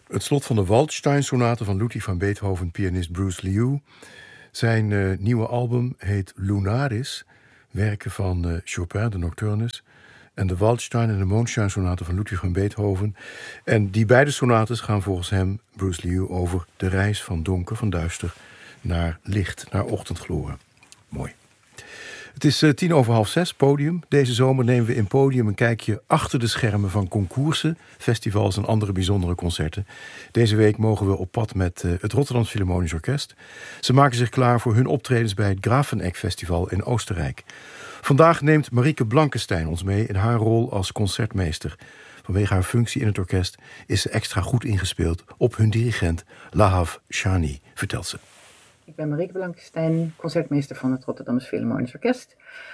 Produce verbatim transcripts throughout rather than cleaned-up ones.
Het slot van de Waldstein-sonate van Ludwig van Beethoven, pianist Bruce Liu. Zijn uh, nieuwe album heet Lunaris, werken van uh, Chopin, de Nocturnes, en de Waldstein en de Mondschein-sonate van Ludwig van Beethoven. En die beide sonates gaan volgens hem, Bruce Liu, over de reis van donker, van duister, naar licht, naar ochtendgloren. Mooi. Het is uh, tien over half zes, Podium. Deze zomer nemen we in Podium een kijkje achter de schermen van concoursen, festivals en andere bijzondere concerten. Deze week mogen we op pad met uh, het Rotterdams Philharmonisch Orkest. Ze maken zich klaar voor hun optredens bij het Grafeneck Festival in Oostenrijk. Vandaag neemt Marieke Blankenstein ons mee in haar rol als concertmeester. Vanwege haar functie in het orkest is ze extra goed ingespeeld op hun dirigent Lahav Shani, vertelt ze. Ik ben Marieke Blankenstein, concertmeester van het Rotterdams Philharmonisch Orkest.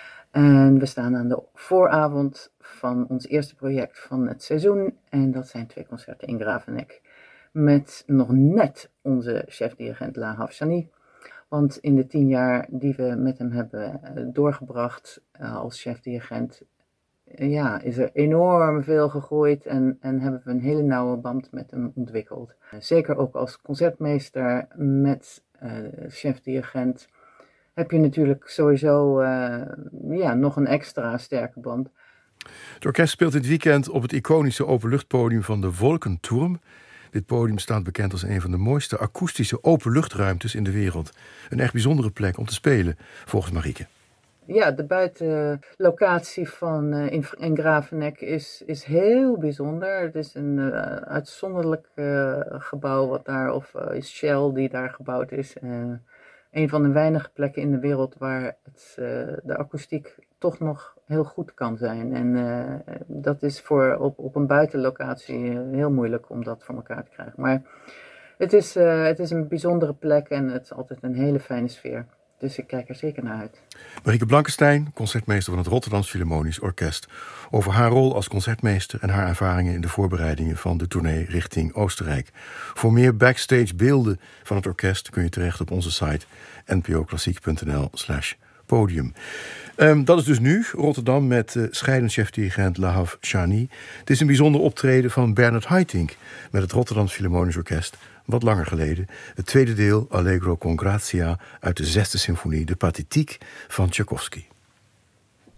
En we staan aan de vooravond van ons eerste project van het seizoen. En dat zijn twee concerten in Grafeneck. Met nog net onze chef-dirigent Lahav Shani. Want in de tien jaar die we met hem hebben doorgebracht als chef-dirigent, ja, is er enorm veel gegroeid en, en hebben we een hele nauwe band met hem ontwikkeld. Zeker ook als concertmeester met uh, chef-dirigent heb je natuurlijk sowieso uh, ja, nog een extra sterke band. Het orkest speelt dit weekend op het iconische openluchtpodium van de Wolkenturm. Dit podium staat bekend als een van de mooiste akoestische openluchtruimtes in de wereld. Een echt bijzondere plek om te spelen, volgens Marieke. Ja, de buitenlocatie van uh, in, in Grafeneck is, is heel bijzonder. Het is een uh, uitzonderlijk uh, gebouw wat daar, of uh, is Shell die daar gebouwd is. Uh, een van de weinige plekken in de wereld waar het, uh, de akoestiek toch nog heel goed kan zijn. En uh, dat is voor op, op een buitenlocatie uh, heel moeilijk om dat voor elkaar te krijgen. Maar het is, uh, het is een bijzondere plek en het is altijd een hele fijne sfeer. Dus ik kijk er zeker naar uit. Marieke Blankenstein, concertmeester van het Rotterdams Philharmonisch Orkest, over haar rol als concertmeester en haar ervaringen in de voorbereidingen van de tournee richting Oostenrijk. Voor meer backstage beelden van het orkest kun je terecht op onze site n p o klassiek punt n l slash podium. Um, dat is dus nu Rotterdam met uh, scheidend chef-dirigent Lahav Shani. Het is een bijzonder optreden van Bernard Haitink met het Rotterdams Philharmonisch Orkest. Wat langer geleden. Het tweede deel, Allegro con Grazia, uit de zesde symfonie, de Pathetiek van Tchaikovsky.